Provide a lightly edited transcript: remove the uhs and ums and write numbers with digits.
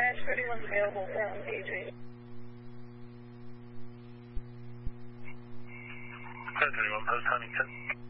Dispatch, 31's available from AJ. 31 post Huntington.